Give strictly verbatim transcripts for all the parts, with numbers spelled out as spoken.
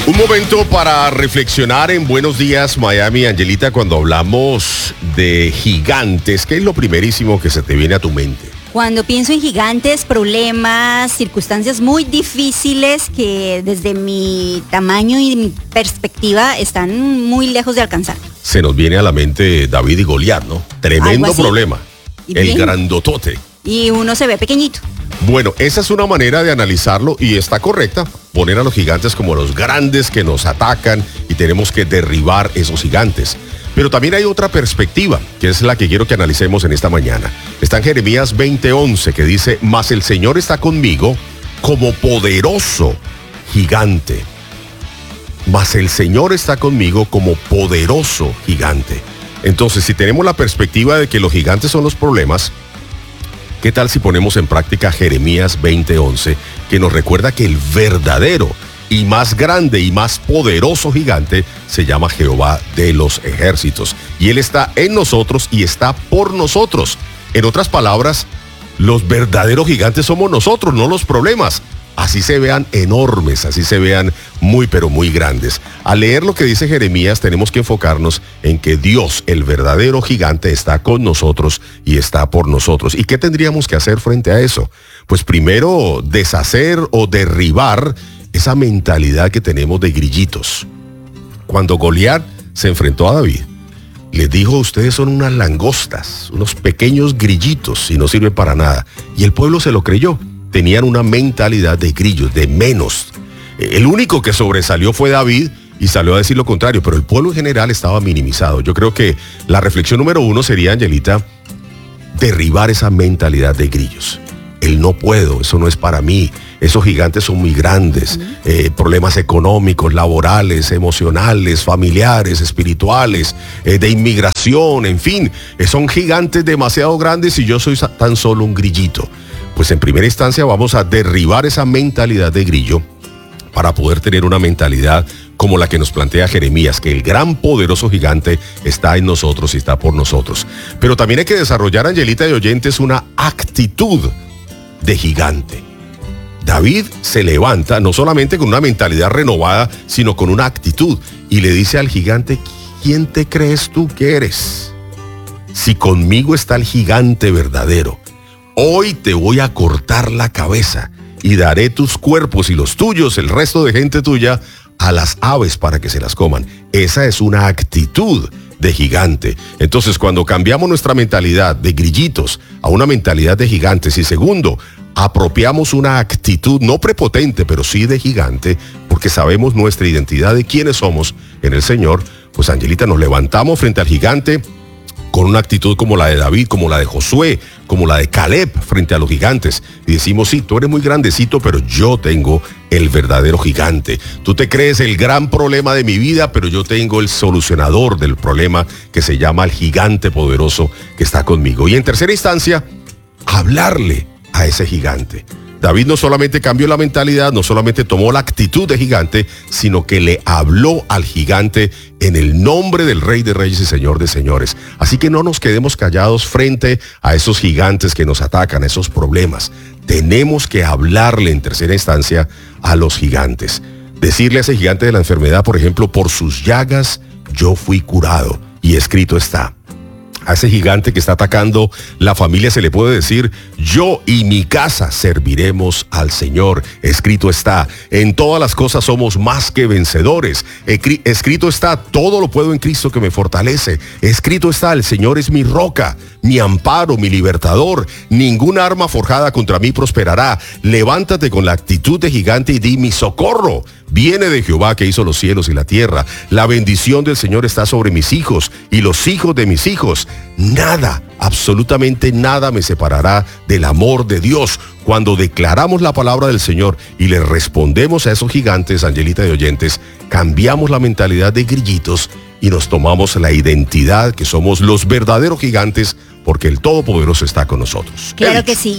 Un momento para reflexionar en Buenos Días, Miami. Angelita, cuando hablamos de gigantes, ¿qué es lo primerísimo que se te viene a tu mente? Cuando pienso en gigantes, problemas, circunstancias muy difíciles que desde mi tamaño y mi perspectiva están muy lejos de alcanzar. Se nos viene a la mente David y Goliat, ¿no? Tremendo problema. El bien. Grandotote. Y uno se ve pequeñito. Bueno, esa es una manera de analizarlo y está correcta. Poner a los gigantes como los grandes que nos atacan y tenemos que derribar esos gigantes. Pero también hay otra perspectiva, que es la que quiero que analicemos en esta mañana. Está en Jeremías veinte once, que dice, mas el Señor está conmigo como poderoso gigante. Mas el Señor está conmigo como poderoso gigante. Entonces, si tenemos la perspectiva de que los gigantes son los problemas, ¿qué tal si ponemos en práctica Jeremías veinte once, que nos recuerda que el verdadero y más grande y más poderoso gigante se llama Jehová de los ejércitos? Y Él está en nosotros y está por nosotros. En otras palabras, los verdaderos gigantes somos nosotros, no los problemas. Así se vean enormes, así se vean muy pero muy grandes. Al leer lo que dice Jeremías, tenemos que enfocarnos en que Dios, el verdadero gigante, está con nosotros y está por nosotros. ¿Y qué tendríamos que hacer frente a eso? Pues primero, deshacer o derribar esa mentalidad que tenemos de grillitos. Cuando Goliat se enfrentó a David, les dijo, ustedes son unas langostas, unos pequeños grillitos y no sirven para nada. Y el pueblo se lo creyó. Tenían una mentalidad de grillos, de menos. El único que sobresalió fue David y salió a decir lo contrario, pero el pueblo en general estaba minimizado. Yo creo que la reflexión número uno sería, Angelita, derribar esa mentalidad de grillos. El no puedo, eso no es para mí. Esos gigantes son muy grandes. Eh, problemas económicos, laborales, emocionales, familiares, espirituales, eh, de inmigración, en fin. Eh, son gigantes demasiado grandes y yo soy tan solo un grillito. Pues en primera instancia vamos a derribar esa mentalidad de grillo para poder tener una mentalidad como la que nos plantea Jeremías, que el gran poderoso gigante está en nosotros y está por nosotros. Pero también hay que desarrollar, Angelita y oyentes, una actitud de gigante. David se levanta no solamente con una mentalidad renovada, sino con una actitud y le dice al gigante, ¿quién te crees tú que eres? Si conmigo está el gigante verdadero, hoy te voy a cortar la cabeza y daré tus cuerpos y los tuyos, el resto de gente tuya, a las aves para que se las coman. Esa es una actitud de gigante. Entonces, cuando cambiamos nuestra mentalidad de grillitos a una mentalidad de gigantes, y segundo, apropiamos una actitud no prepotente, pero sí de gigante, porque sabemos nuestra identidad de quiénes somos en el Señor, pues Angelita, nos levantamos frente al gigante con una actitud como la de David, como la de Josué, como la de Caleb frente a los gigantes. Y decimos, sí, tú eres muy grandecito, pero yo tengo el verdadero gigante. Tú te crees el gran problema de mi vida, pero yo tengo el solucionador del problema que se llama el gigante poderoso que está conmigo. Y en tercera instancia, hablarle a ese gigante. David no solamente cambió la mentalidad, no solamente tomó la actitud de gigante, sino que le habló al gigante en el nombre del Rey de Reyes y Señor de Señores. Así que no nos quedemos callados frente a esos gigantes que nos atacan, a esos problemas. Tenemos que hablarle en tercera instancia a los gigantes. Decirle a ese gigante de la enfermedad, por ejemplo, por sus llagas yo fui curado. Y escrito está. A ese gigante que está atacando la familia se le puede decir, yo y mi casa serviremos al Señor. Escrito está, en todas las cosas somos más que vencedores. Escrito está, todo lo puedo en Cristo que me fortalece. Escrito está, el Señor es mi roca, mi amparo, mi libertador. Ninguna arma forjada contra mí prosperará. Levántate con la actitud de gigante y di, mi socorro viene de Jehová que hizo los cielos y la tierra. La bendición del Señor está sobre mis hijos y los hijos de mis hijos. Nada, absolutamente nada me separará del amor de Dios. Cuando declaramos la palabra del Señor y le respondemos a esos gigantes, Angelita de oyentes, cambiamos la mentalidad de grillitos y nos tomamos la identidad que somos los verdaderos gigantes porque el Todopoderoso está con nosotros. Claro que sí.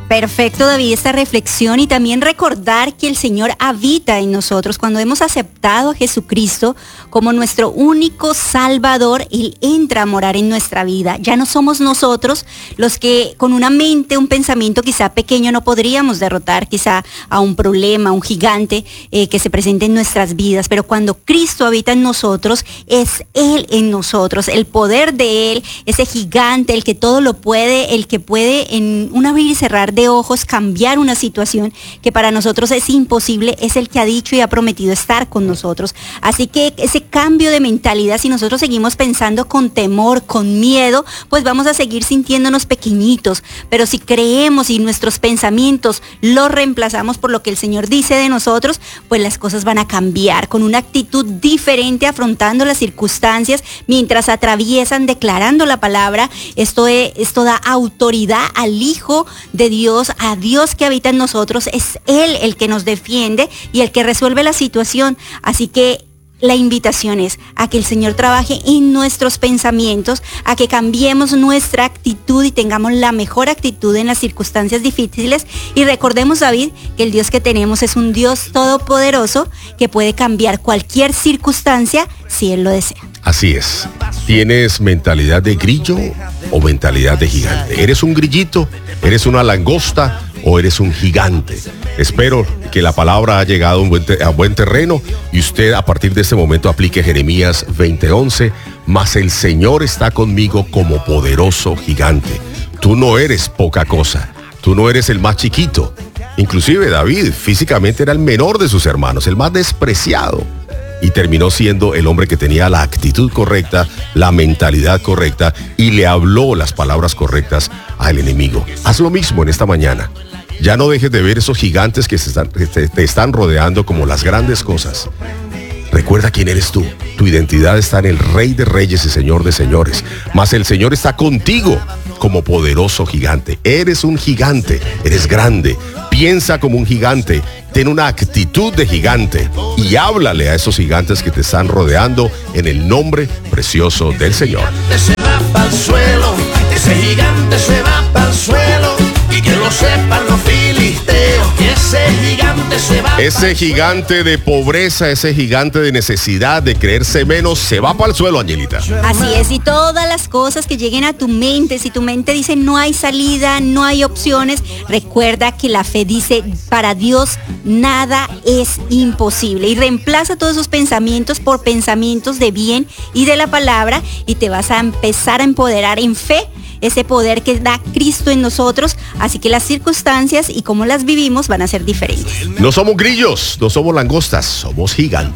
Perfecto, David, esta reflexión y también recordar que el Señor habita en nosotros. Cuando hemos aceptado a Jesucristo como nuestro único Salvador, Él entra a morar en nuestra vida. Ya no somos nosotros los que con una mente, un pensamiento quizá pequeño no podríamos derrotar quizá a un problema, a un gigante eh, que se presente en nuestras vidas. Pero cuando Cristo habita en nosotros, es Él en nosotros, el poder de Él, ese gigante, el que todo lo puede, el que puede en un abrir y cerrar de ojos cambiar una situación que para nosotros es imposible, es el que ha dicho y ha prometido estar con nosotros. Así que ese cambio de mentalidad, si nosotros seguimos pensando con temor, con miedo, pues vamos a seguir sintiéndonos pequeñitos. Pero si creemos y nuestros pensamientos los reemplazamos por lo que el Señor dice de nosotros, pues las cosas van a cambiar con una actitud diferente, afrontando las circunstancias mientras atraviesan, declarando la palabra. Esto, es, esto da autoridad al Hijo de Dios, a Dios que habita en nosotros. Es Él el que nos defiende y el que resuelve la situación. Así que la invitación es a que el Señor trabaje en nuestros pensamientos, a que cambiemos nuestra actitud y tengamos la mejor actitud en las circunstancias difíciles. Y recordemos, David, que el Dios que tenemos es un Dios todopoderoso que puede cambiar cualquier circunstancia si Él lo desea. Así es. ¿Tienes mentalidad de grillo o mentalidad de gigante? ¿Eres un grillito? ¿Eres una langosta o eres un gigante? Espero que la palabra ha llegado a un buen, te- a buen terreno y usted a partir de este momento aplique Jeremías veinte once, mas el Señor está conmigo como poderoso gigante. Tú no eres poca cosa, tú no eres el más chiquito. Inclusive David físicamente era el menor de sus hermanos, el más despreciado. Y terminó siendo el hombre que tenía la actitud correcta, la mentalidad correcta y le habló las palabras correctas al enemigo. Haz lo mismo en esta mañana. Ya no dejes de ver esos gigantes que, se están, que te, te están rodeando como las grandes cosas. Recuerda quién eres tú. Tu identidad está en el Rey de Reyes y Señor de Señores. Mas el Señor está contigo como poderoso gigante. Eres un gigante, eres grande. Piensa como un gigante. Ten una actitud de gigante y háblale a esos gigantes que te están rodeando en el nombre precioso del Señor. Se va pa'l suelo, ese gigante se va pa'l suelo, y que lo sepan los filisteos, que ese gigante se va. Ese gigante de pobreza, ese gigante de necesidad, de creerse menos, se va para el suelo, Angelita. Así es, y todas las cosas que lleguen a tu mente, si tu mente dice no hay salida, no hay opciones, recuerda que la fe dice, para Dios nada es imposible. Y reemplaza todos esos pensamientos por pensamientos de bien y de la palabra, y te vas a empezar a empoderar en fe, ese poder que da Cristo en nosotros. Así que las circunstancias y cómo las vivimos van a ser diferentes. No somos grillos, no somos langostas, somos gigantes.